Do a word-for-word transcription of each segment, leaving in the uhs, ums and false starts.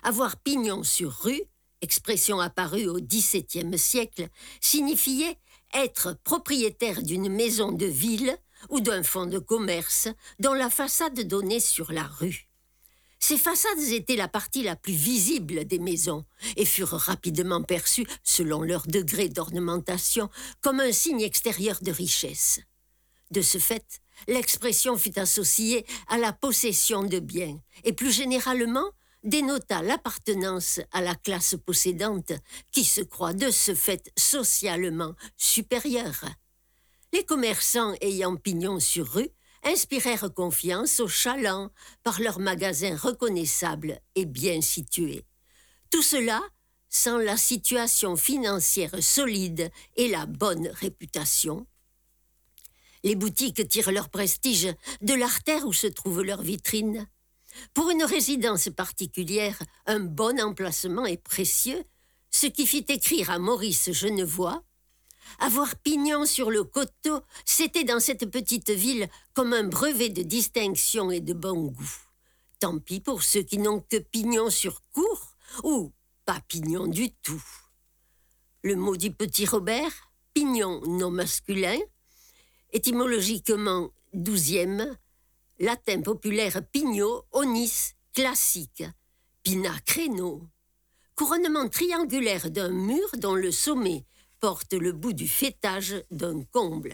Avoir pignon sur rue, expression apparue au dix-septième siècle, signifiait être propriétaire d'une maison de ville ou d'un fonds de commerce dont la façade donnait sur la rue. Ces façades étaient la partie la plus visible des maisons et furent rapidement perçues, selon leur degré d'ornementation, comme un signe extérieur de richesse. De ce fait, l'expression fut associée à la possession de biens et plus généralement dénota l'appartenance à la classe possédante qui se croit de ce fait socialement supérieure. Les commerçants ayant pignon sur rue inspirèrent confiance aux chalands par leurs magasins reconnaissables et bien situés. Tout cela sans la situation financière solide et la bonne réputation. Les boutiques tirent leur prestige de l'artère où se trouvent leurs vitrines. Pour une résidence particulière, un bon emplacement est précieux, ce qui fit écrire à Maurice Genevoix: avoir pignon sur le coteau, c'était dans cette petite ville comme un brevet de distinction et de bon goût. Tant pis pour ceux qui n'ont que pignon sur cour ou pas pignon du tout. Le mot du petit Robert, pignon non masculin, étymologiquement douzième, latin populaire pigno, onis, classique, pina créneau, couronnement triangulaire d'un mur dont le sommet porte le bout du faîtage d'un comble.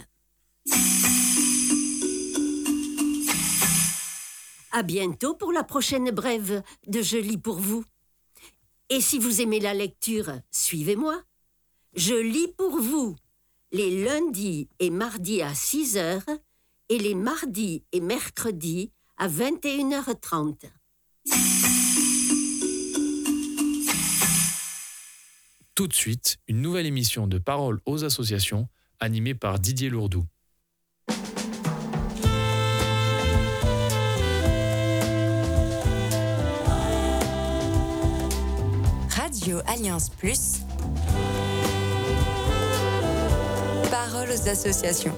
À bientôt pour la prochaine brève de Je lis pour vous. Et si vous aimez la lecture, suivez-moi. Je lis pour vous les lundis et mardis à six heures et les mardis et mercredis à vingt et une heures trente. Tout de suite, une nouvelle émission de Parole aux associations, animée par Didier Lourdou. Radio Alliance Plus. Parole aux associations.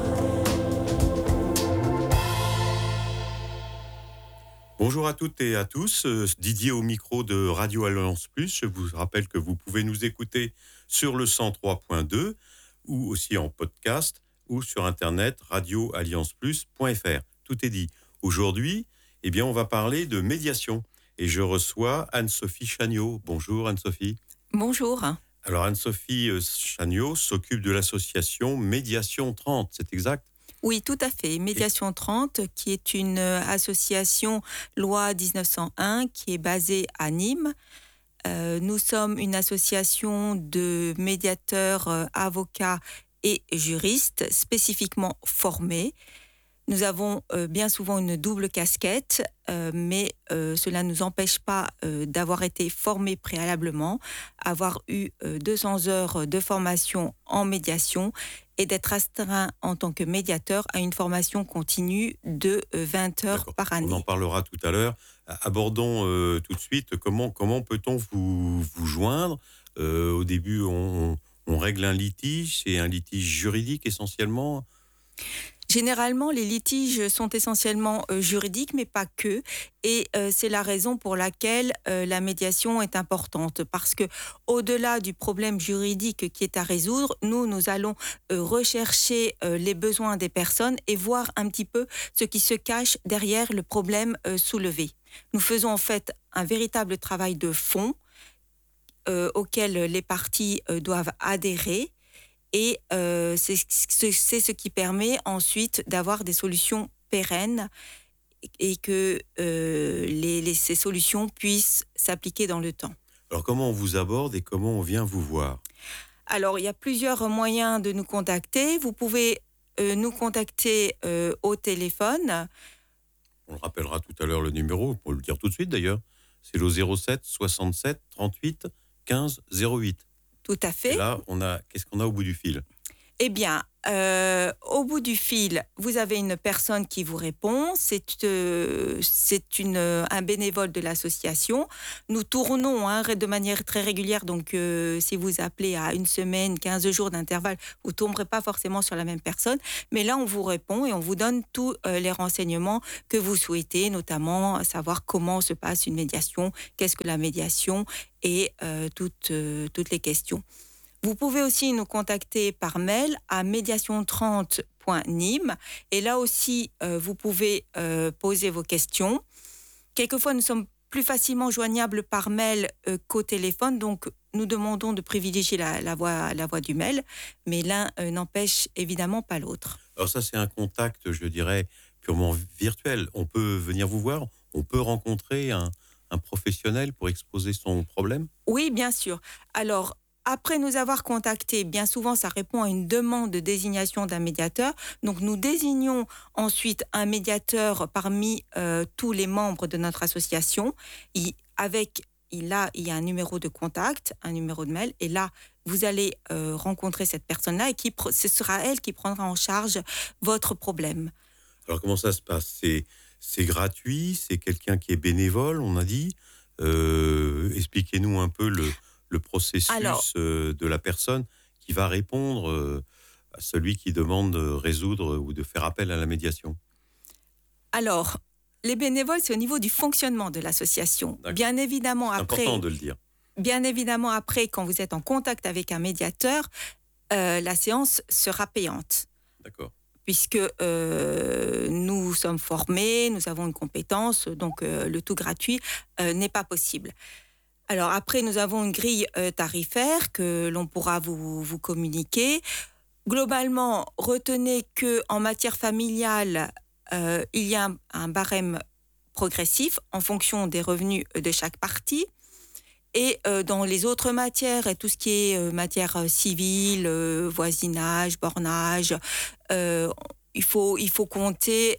Bonjour à toutes et à tous, Didier au micro de Radio Alliance Plus. Je vous rappelle que vous pouvez nous écouter sur le cent trois point deux ou aussi en podcast ou sur internet radio alliance plus point f r. Tout est dit. Aujourd'hui, eh bien, on va parler de médiation et je reçois Anne-Sophie Chagnot. Bonjour Anne-Sophie. Bonjour. Alors Anne-Sophie Chagnot s'occupe de l'association Médiation trente, c'est exact ? Oui, tout à fait. Médiation trente, qui est une association loi dix-neuf cent un, qui est basée à Nîmes. Euh, nous sommes une association de médiateurs, euh, avocats et juristes spécifiquement formés. Nous avons euh, bien souvent une double casquette, euh, mais euh, cela ne nous empêche pas euh, d'avoir été formés préalablement, avoir eu euh, deux cents heures de formation en médiation et d'être astreint en tant que médiateur à une formation continue de vingt heures D'accord. par année. On en parlera tout à l'heure. Abordons euh, tout de suite comment, comment peut-on vous, vous joindre. Euh, au début, on, on règle un litige, c'est un litige juridique essentiellement. Généralement, les litiges sont essentiellement euh, juridiques, mais pas que. Et euh, c'est la raison pour laquelle euh, la médiation est importante. Parce que, au-delà du problème juridique qui est à résoudre, nous, nous allons euh, rechercher euh, les besoins des personnes et voir un petit peu ce qui se cache derrière le problème euh, soulevé. Nous faisons en fait un véritable travail de fond euh, auquel les parties euh, doivent adhérer. Et euh, c'est, c'est ce qui permet ensuite d'avoir des solutions pérennes et que euh, les, les, ces solutions puissent s'appliquer dans le temps. Alors comment on vous aborde et comment on vient vous voir ? Alors il y a plusieurs moyens de nous contacter. Vous pouvez euh, nous contacter euh, au téléphone. On rappellera tout à l'heure le numéro, pour le dire tout de suite d'ailleurs. C'est le zéro sept soixante-sept trente-huit quinze zéro huit. Tout à fait. Et là, on a, qu'est-ce qu'on a au bout du fil ? Eh bien, euh, au bout du fil, vous avez une personne qui vous répond. C'est, euh, c'est une, un bénévole de l'association. Nous tournons hein, de manière très régulière. Donc, euh, si vous appelez à une semaine, quinze jours d'intervalle, vous ne tomberez pas forcément sur la même personne. Mais là, on vous répond et on vous donne tous euh, les renseignements que vous souhaitez, notamment savoir comment se passe une médiation, qu'est-ce que la médiation et euh, toutes, euh, toutes les questions. Vous pouvez aussi nous contacter par mail à médiation trente point nîmes et là aussi, euh, vous pouvez euh, poser vos questions. Quelquefois, nous sommes plus facilement joignables par mail euh, qu'au téléphone, donc nous demandons de privilégier la, la, voie, la voie du mail, mais l'un euh, n'empêche évidemment pas l'autre. Alors ça, c'est un contact, je dirais, purement virtuel. On peut venir vous voir, on peut rencontrer un, un professionnel pour exposer son problème ? Oui, bien sûr. Alors, après nous avoir contactés, bien souvent, ça répond à une demande de désignation d'un médiateur. Donc, nous désignons ensuite un médiateur parmi euh, tous les membres de notre association. Il, avec, il, là, il y a un numéro de contact, un numéro de mail. Et là, vous allez euh, rencontrer cette personne-là et qui, ce sera elle qui prendra en charge votre problème. Alors, comment ça se passe ? C'est, c'est gratuit ? C'est quelqu'un qui est bénévole, on a dit ? euh, Expliquez-nous un peu le... le processus Alors, euh, de la personne qui va répondre euh, à celui qui demande de résoudre ou de faire appel à la médiation. Alors, les bénévoles, c'est au niveau du fonctionnement de l'association. D'accord. Bien évidemment, c'est après, important de le dire. Bien évidemment, après, quand vous êtes en contact avec un médiateur, euh, la séance sera payante. D'accord. Puisque euh, nous sommes formés, nous avons une compétence, donc euh, le tout gratuit euh, n'est pas possible. Alors après, nous avons une grille euh, tarifaire que l'on pourra vous, vous communiquer. Globalement, retenez qu'en matière familiale, euh, il y a un, un barème progressif en fonction des revenus de chaque partie. Et euh, dans les autres matières, et tout ce qui est euh, matière civile, euh, voisinage, bornage, euh, il faut, il faut compter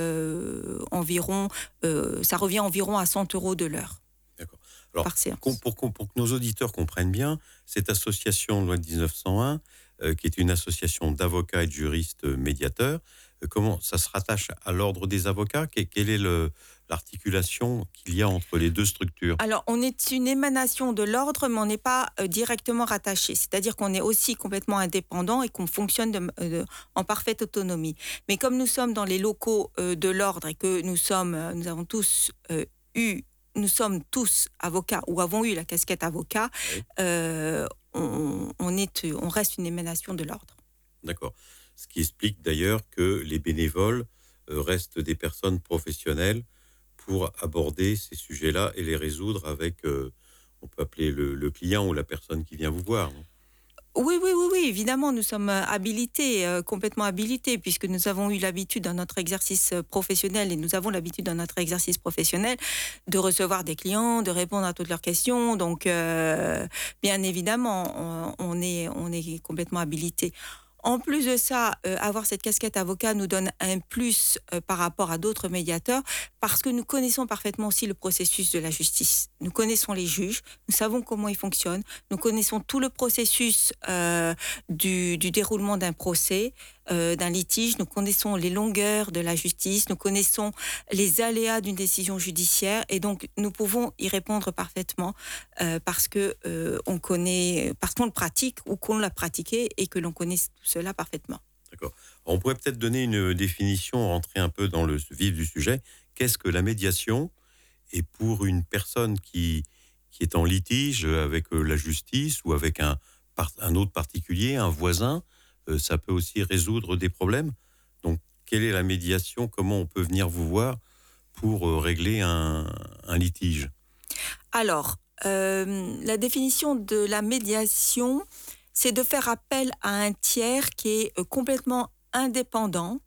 euh, environ, euh, ça revient environ à cent euros de l'heure. D'accord. Alors, par séance. Pour, pour, pour que nos auditeurs comprennent bien, cette association loi de dix-neuf cent un, euh, qui est une association d'avocats et de juristes médiateurs, euh, comment ça se rattache à l'ordre des avocats ? Quelle est le, l'articulation qu'il y a entre les deux structures ? Alors, on est une émanation de l'ordre, mais on n'est pas euh, directement rattaché. C'est-à-dire qu'on est aussi complètement indépendant et qu'on fonctionne de, euh, en parfaite autonomie. Mais comme nous sommes dans les locaux euh, de l'ordre et que nous sommes, euh, nous avons tous euh, eu nous sommes tous avocats ou avons eu la casquette avocat, oui. euh, on, on, est, on reste une émanation de l'ordre. D'accord. Ce qui explique d'ailleurs que les bénévoles euh, restent des personnes professionnelles pour aborder ces sujets-là et les résoudre avec, euh, on peut appeler le, le client ou la personne qui vient vous voir, non ? Oui, oui, oui, oui, évidemment, nous sommes habilités, euh, complètement habilités, puisque nous avons eu l'habitude dans notre exercice professionnel, et nous avons l'habitude dans notre exercice professionnel, de recevoir des clients, de répondre à toutes leurs questions. Donc, euh, bien évidemment, on, on, est, on est complètement habilités. En plus de ça, euh, avoir cette casquette avocat nous donne un plus euh, par rapport à d'autres médiateurs parce que nous connaissons parfaitement aussi le processus de la justice. Nous connaissons les juges, nous savons comment ils fonctionnent, nous connaissons tout le processus euh, du, du déroulement d'un procès, euh, d'un litige, nous connaissons les longueurs de la justice, nous connaissons les aléas d'une décision judiciaire et donc nous pouvons y répondre parfaitement euh, parce que euh, on connaît, parce qu'on le pratique ou qu'on l'a pratiqué et que l'on connaît tout cela parfaitement. D'accord. Alors on pourrait peut-être donner une définition, rentrer un peu dans le vif du sujet. Qu'est-ce que la médiation ? Et pour une personne qui, qui est en litige avec la justice ou avec un, un autre particulier, un voisin, euh, ça peut aussi résoudre des problèmes. Donc, quelle est la médiation ? Comment on peut venir vous voir pour euh, régler un, un litige ? Alors, euh, la définition de la médiation, c'est de faire appel à un tiers qui est euh, complètement indépendant,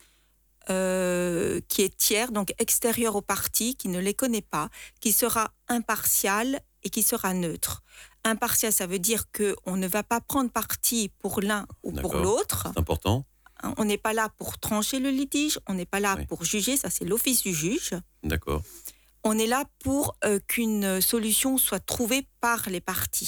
euh, qui est tiers, donc extérieur aux parties, qui ne les connaît pas, qui sera impartial et qui sera neutre. Impartial, ça veut dire qu'on ne va pas prendre parti pour l'un ou D'accord. pour l'autre. C'est important. On n'est pas là pour trancher le litige, on n'est pas là oui. pour juger, ça c'est l'office du juge. D'accord. On est là pour euh, qu'une solution soit trouvée par les parties.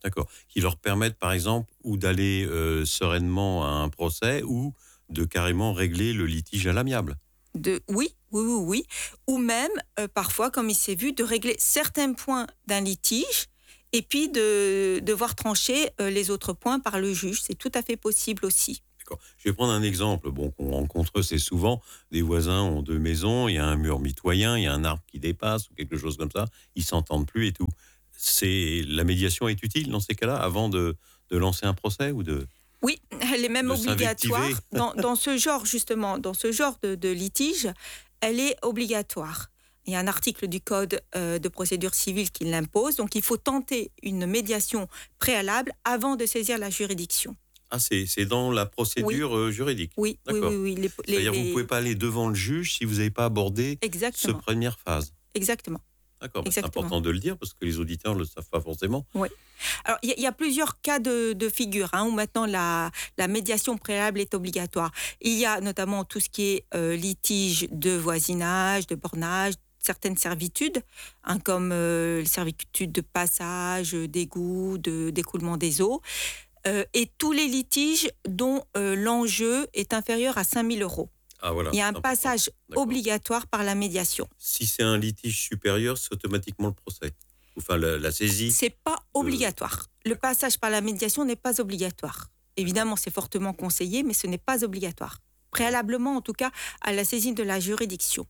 D'accord. Qui leur permettent, par exemple, ou d'aller euh, sereinement à un procès ou de carrément régler le litige à l'amiable. De, oui, oui, oui, oui. Ou même, euh, parfois, comme il s'est vu, de régler certains points d'un litige et puis de devoir trancher euh, les autres points par le juge. C'est tout à fait possible aussi. D'accord. Je vais prendre un exemple bon, qu'on rencontre assez souvent. Des voisins ont deux maisons, il y a un mur mitoyen, il y a un arbre qui dépasse ou quelque chose comme ça. Ils ne s'entendent plus et tout. C'est, la médiation est utile dans ces cas-là avant de, de lancer un procès ou de... Oui, elle est même de obligatoire. s'invectiver. Dans, dans ce genre, justement, dans ce genre de, de litige, elle est obligatoire. Il y a un article du Code euh, de procédure civile qui l'impose. Donc, il faut tenter une médiation préalable avant de saisir la juridiction. Ah, c'est, c'est dans la procédure oui. euh, juridique. Oui, oui, oui, oui. Les, les, C'est-à-dire les... vous ne pouvez pas aller devant le juge si vous n'avez pas abordé Exactement. cette première phase. Exactement. D'accord, bah c'est important de le dire parce que les auditeurs ne le savent pas forcément. Oui. Alors, il y, y a plusieurs cas de, de figure hein, où maintenant la, la médiation préalable est obligatoire. Il y a notamment tout ce qui est euh, litige de voisinage, de bornage, certaines servitudes, hein, comme euh, les servitudes de passage, d'égout, de, d'écoulement des eaux, euh, et tous les litiges dont euh, l'enjeu est inférieur à cinq mille euros. Ah, voilà, il y a un passage D'accord. obligatoire par la médiation. Si c'est un litige supérieur, c'est automatiquement le procès. Enfin, la, la saisie. C'est pas obligatoire. De... Le passage par la médiation n'est pas obligatoire. Évidemment, c'est fortement conseillé, mais ce n'est pas obligatoire. Préalablement, en tout cas, à la saisine de la juridiction.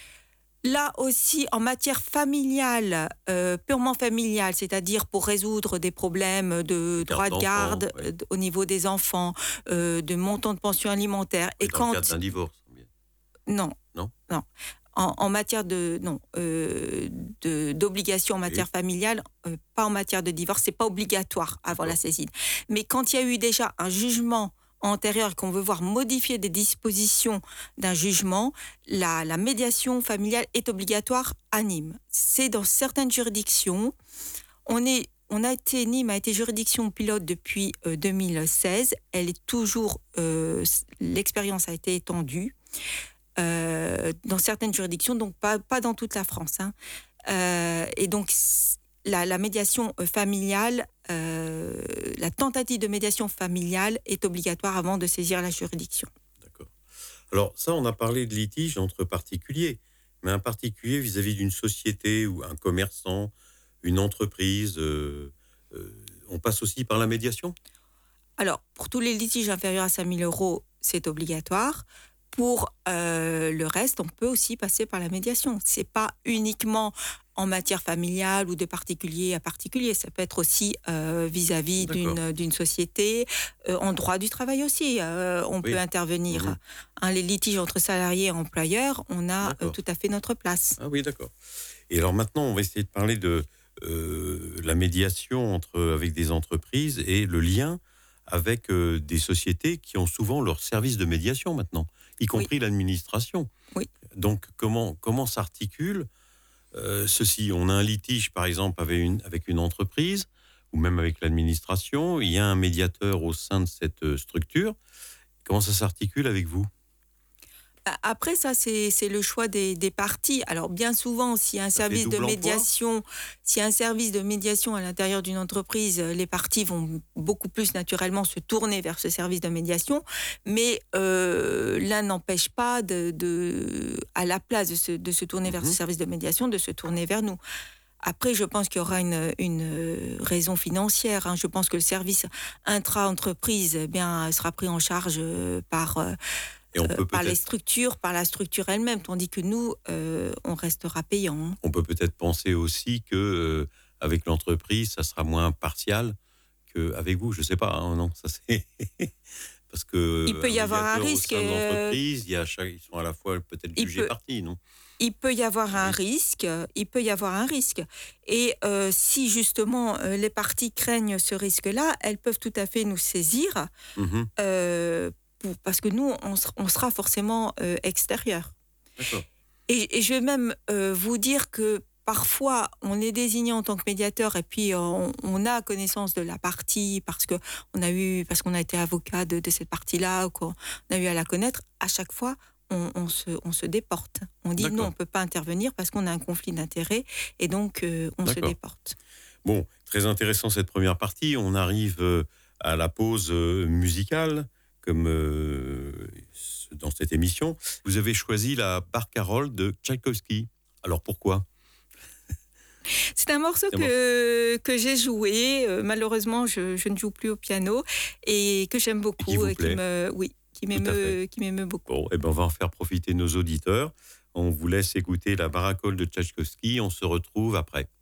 Là aussi, en matière familiale, euh, purement familiale, c'est-à-dire pour résoudre des problèmes de droit de garde ouais. au niveau des enfants, euh, de montant de pension alimentaire. Et, et dans quand... le cadre d'un divorce. Non. Non. Non. En, en matière de non euh, de, d'obligation en matière oui. familiale, euh, pas en matière de divorce, c'est pas obligatoire avant la saisine. Mais quand il y a eu déjà un jugement antérieur et qu'on veut voir modifier des dispositions d'un jugement, la, la médiation familiale est obligatoire à Nîmes. C'est dans certaines juridictions. On est On a été, Nîmes a été juridiction pilote depuis euh, deux mille seize. Elle est toujours, euh, l'expérience a été étendue euh, dans certaines juridictions, donc pas, pas dans toute la France. Hein. Euh, et donc, la, la médiation familiale, euh, la tentative de médiation familiale est obligatoire avant de saisir la juridiction. D'accord. Alors ça, on a parlé de litige entre particuliers, mais un particulier vis-à-vis d'une société ou un commerçant, une entreprise, euh, euh, on passe aussi par la médiation ? Alors, pour tous les litiges inférieurs à cinq mille euros, c'est obligatoire. Pour euh, le reste, on peut aussi passer par la médiation. Ce n'est pas uniquement en matière familiale ou de particulier à particulier. Ça peut être aussi euh, vis-à-vis d'une, d'une société. Euh, en droit du travail aussi, euh, on oui. peut intervenir. Mmh. Hein, les litiges entre salariés et employeurs, on a euh, tout à fait notre place. Ah oui, d'accord. Et alors maintenant, on va essayer de parler de euh, la médiation entre, avec des entreprises et le lien avec euh, des sociétés qui ont souvent leur service de médiation maintenant, y compris oui. l'administration. Oui. Donc, comment, comment s'articule euh, ceci ? On a un litige, par exemple, avec une, avec une entreprise, ou même avec l'administration. Il y a un médiateur au sein de cette structure. Comment ça s'articule avec vous ? Après, ça, c'est, c'est le choix des, des parties. Alors, bien souvent, s'il y a un ça service de médiation, s'il y a un service de médiation à l'intérieur d'une entreprise, les parties vont beaucoup plus naturellement se tourner vers ce service de médiation. Mais euh, l'un n'empêche pas, de, de, à la place de se, de se tourner mmh. vers ce service de médiation, de se tourner vers nous. Après, je pense qu'il y aura une, une raison financière. Hein. Je pense que le service intra-entreprise eh bien, sera pris en charge par... Euh, Et on peut euh, par les structures, par la structure elle-même, tandis que nous, euh, on restera payant. Hein. On peut peut-être penser aussi que euh, avec l'entreprise, ça sera moins partial qu'avec vous. Je ne sais pas, hein, non, ça c'est parce que il peut y avoir un risque. Au sein de l'entreprise, il y a chaque... ils sont à la fois peut-être jugés partis, non ? Il peut y avoir un risque. Il peut y avoir un risque. Et euh, si justement euh, les parties craignent ce risque-là, elles peuvent tout à fait nous saisir. Mm-hmm. Euh, Pour, parce que nous, on, on sera forcément euh, extérieur. D'accord. Et, et je vais même euh, vous dire que parfois, on est désigné en tant que médiateur et puis on, on a connaissance de la partie parce qu'on a, eu, parce qu'on a été avocat de, de cette partie-là ou qu'on a eu à la connaître. À chaque fois, on, on, se, on se déporte. On dit non, on ne peut pas intervenir parce qu'on a un conflit d'intérêts et donc euh, on D'accord. se déporte. Bon, Très intéressant cette première partie. On arrive euh, à la pause euh, musicale, comme euh, dans cette émission. Vous avez choisi la Barcarolle de Tchaïkovski. Alors pourquoi ? C'est un morceau que, que j'ai joué. Euh, malheureusement, je, je ne joue plus au piano et que j'aime beaucoup. Qui vous et plaît. qui me, oui, qui Tout à m'émeut, fait. qui m'émeut beaucoup. Bon, eh ben on va en faire profiter nos auditeurs. On vous laisse écouter la Barcarolle de Tchaïkovski. On se retrouve après.